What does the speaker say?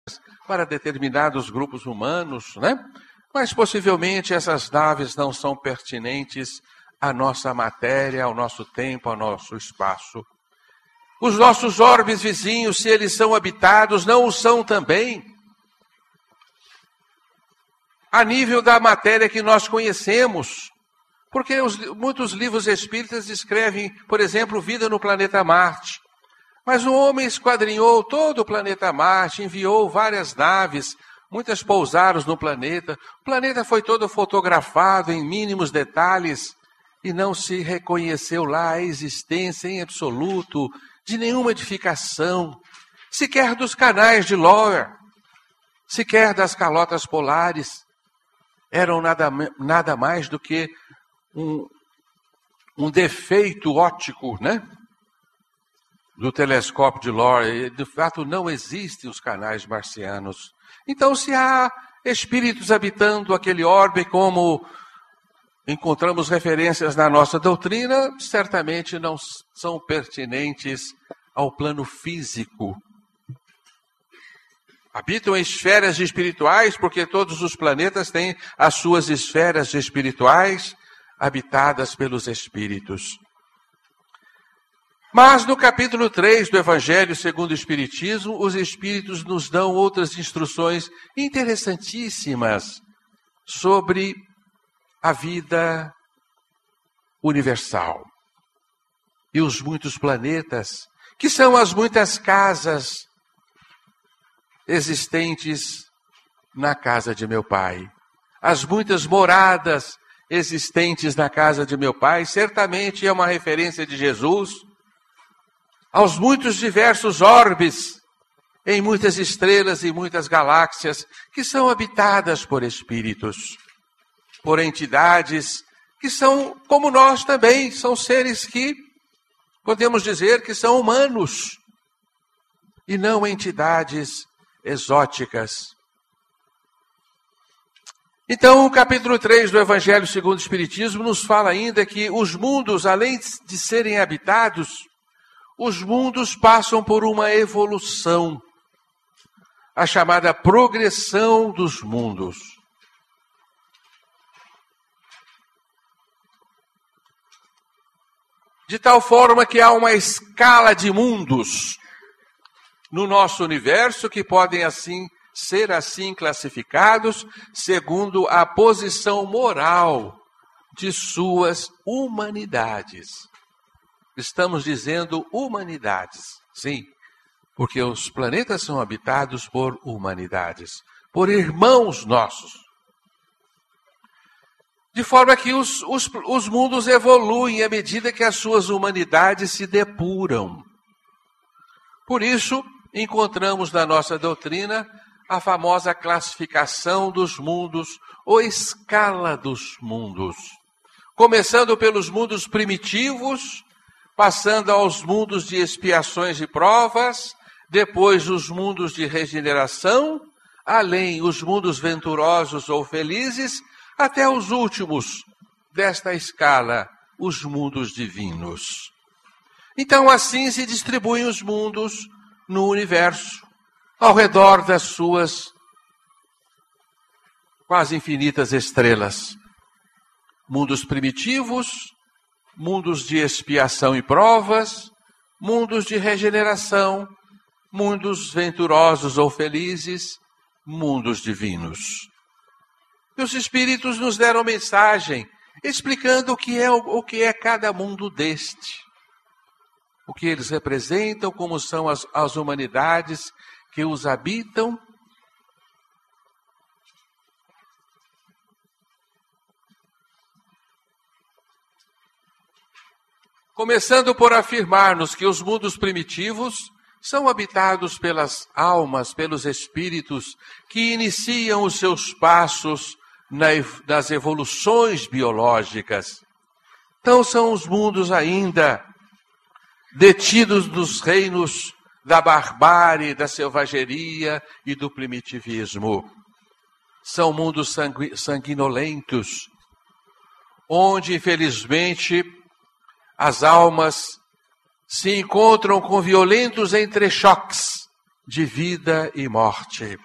para determinados grupos humanos, né? Mas possivelmente essas naves não são pertinentes à nossa matéria, ao nosso tempo, ao nosso espaço. Os nossos orbes vizinhos, se eles são habitados, não o são também a nível da matéria que nós conhecemos. Porque muitos livros espíritas descrevem, por exemplo, vida no planeta Marte. Mas o homem esquadrinhou todo o planeta Marte, enviou várias naves, muitas pousaram no planeta. O planeta foi todo fotografado em mínimos detalhes e não se reconheceu lá a existência em absoluto de nenhuma edificação, sequer dos canais de Lower, sequer das calotas polares. Eram nada mais do que um defeito óptico, né? Do telescópio de Lower. De fato, não existem os canais marcianos. Então, se há espíritos habitando aquele orbe, como encontramos referências na nossa doutrina, certamente não são pertinentes ao plano físico. Habitam em esferas espirituais, porque todos os planetas têm as suas esferas espirituais habitadas pelos espíritos. Mas no capítulo 3 do Evangelho segundo o Espiritismo, os espíritos nos dão outras instruções interessantíssimas sobre a vida universal e os muitos planetas, que são as muitas casas existentes na casa de meu Pai. As muitas moradas existentes na casa de meu Pai, certamente é uma referência de Jesus aos muitos diversos orbes, em muitas estrelas e muitas galáxias, que são habitadas por espíritos, por entidades que são como nós também, são seres que podemos dizer que são humanos e não entidades exóticas. Então, o capítulo 3 do Evangelho segundo o Espiritismo nos fala ainda que os mundos, além de serem habitados, os mundos passam por uma evolução, a chamada progressão dos mundos. De tal forma que há uma escala de mundos no nosso universo que podem ser assim classificados segundo a posição moral de suas humanidades. Estamos dizendo humanidades, sim, porque os planetas são habitados por humanidades, por irmãos nossos. De forma que os mundos evoluem à medida que as suas humanidades se depuram. Por isso, encontramos na nossa doutrina a famosa classificação dos mundos, ou escala dos mundos. Começando pelos mundos primitivos, passando aos mundos de expiações e provas, depois os mundos de regeneração, além os mundos venturosos ou felizes, até os últimos desta escala, os mundos divinos. Então, assim se distribuem os mundos no universo, ao redor das suas quase infinitas estrelas. Mundos primitivos, mundos de expiação e provas, mundos de regeneração, mundos venturosos ou felizes, mundos divinos. E os Espíritos nos deram mensagem explicando o que é cada mundo deste, o que eles representam, como são as humanidades que os habitam. Começando por afirmar-nos que os mundos primitivos são habitados pelas almas, pelos espíritos que iniciam os seus passos nas evoluções biológicas. Então são os mundos ainda detidos nos reinos da barbárie, da selvageria e do primitivismo. São mundos sanguinolentos, onde, infelizmente, as almas se encontram com violentos entrechoques de vida e morte.